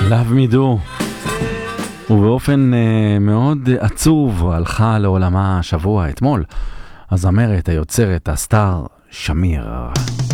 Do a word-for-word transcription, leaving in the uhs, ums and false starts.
Love Me Do. ובאופן uh, מאוד עצוב הלכה לעולמה השבוע אתמול הזמרת, היוצרת, הסטאר שמיר.